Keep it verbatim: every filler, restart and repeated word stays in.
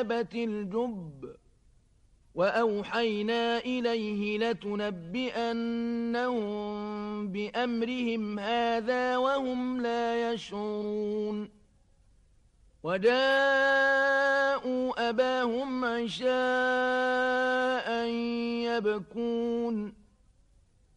وجابت الجب وأوحينا إليه لتنبئنهم بأمرهم هذا وهم لا يشعرون وجاءوا أباهم عشاء يبكون